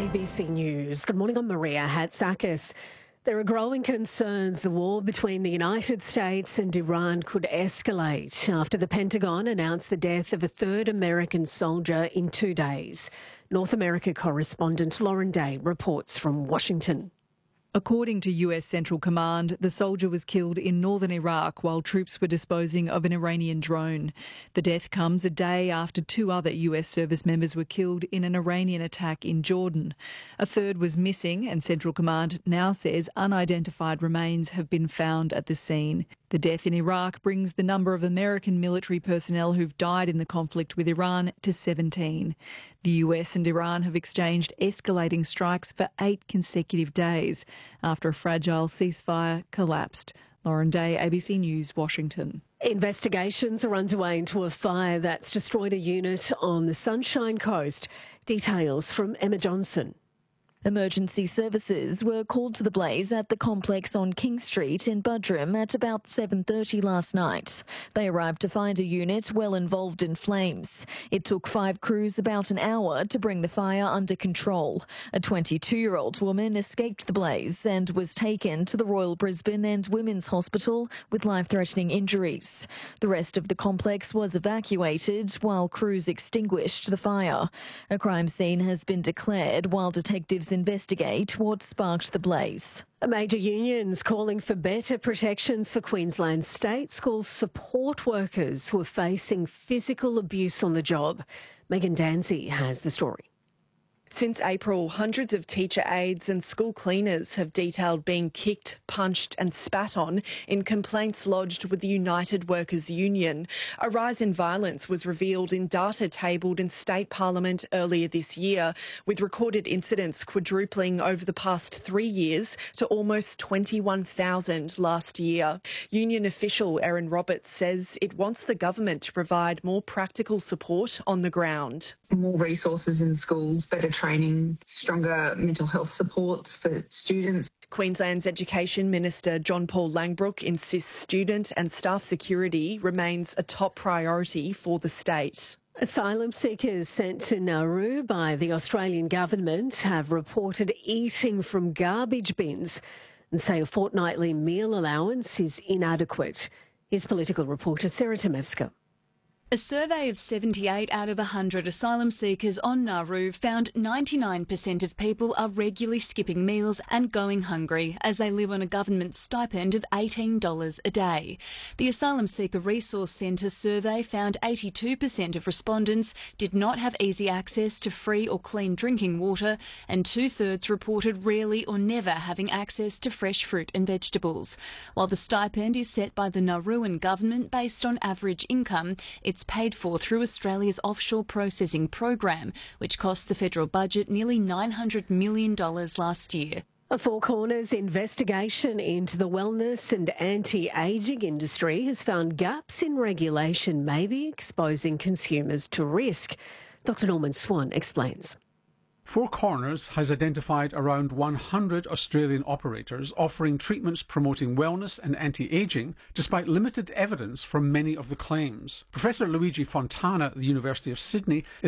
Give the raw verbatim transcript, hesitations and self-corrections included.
B C News. Good morning, I'm Maria Hatzakis. There are growing concerns the war between the United States and Iran could escalate after the Pentagon announced the death of a third American soldier in two days. North America correspondent Lauren Day reports from Washington. According to U S Central Command, the soldier was killed in northern Iraq while troops were disposing of an Iranian drone. The death comes a day after two other U S service members were killed in an Iranian attack in Jordan. A third was missing, and Central Command now says unidentified remains have been found at the scene. The death in Iraq brings the number of American military personnel who've died in the conflict with Iran to seventeen. The U S and Iran have exchanged escalating strikes for eight consecutive days after a fragile ceasefire collapsed. Lauren Day, A B C News, Washington. Investigations are underway into a fire that's destroyed a unit on the Sunshine Coast. Details from Emma Johnson. Emergency services were called to the blaze at the complex on King Street in Buderim at about seven thirty last night. They arrived to find a unit well involved in flames. It took five crews about an hour to bring the fire under control. A twenty-two-year-old woman escaped the blaze and was taken to the Royal Brisbane and Women's Hospital with life-threatening injuries. The rest of the complex was evacuated while crews extinguished the fire. A crime scene has been declared while detectives investigate what sparked the blaze. A major union's calling for better protections for Queensland state school support workers who are facing physical abuse on the job. Megan Danzy has the story. Since April, hundreds of teacher aides and school cleaners have detailed being kicked, punched and spat on in complaints lodged with the United Workers Union. A rise in violence was revealed in data tabled in State Parliament earlier this year, with recorded incidents quadrupling over the past three years to almost twenty-one thousand last year. Union official Erin Roberts says it wants the government to provide more practical support on the ground. More resources in schools, better training, stronger mental health supports for students. Queensland's Education Minister John Paul Langbroek insists student and staff security remains a top priority for the state. Asylum seekers sent to Nauru by the Australian government have reported eating from garbage bins and say a fortnightly meal allowance is inadequate. Here's political reporter Sarah Temevska. A survey of seventy-eight out of one hundred asylum seekers on Nauru found ninety-nine percent of people are regularly skipping meals and going hungry as they live on a government stipend of eighteen dollars a day. The Asylum Seeker Resource Centre survey found eighty-two percent of respondents did not have easy access to free or clean drinking water, and two-thirds reported rarely or never having access to fresh fruit and vegetables. While the stipend is set by the Nauruan government based on average income, it's paid for through Australia's offshore processing program, which cost the federal budget nearly nine hundred million dollars last year. A Four Corners investigation into the wellness and anti-ageing industry has found gaps in regulation, maybe exposing consumers to risk. Doctor Norman Swan explains. Four Corners has identified around one hundred Australian operators offering treatments promoting wellness and anti-ageing, despite limited evidence for many of the claims. Professor Luigi Fontana at the University of Sydney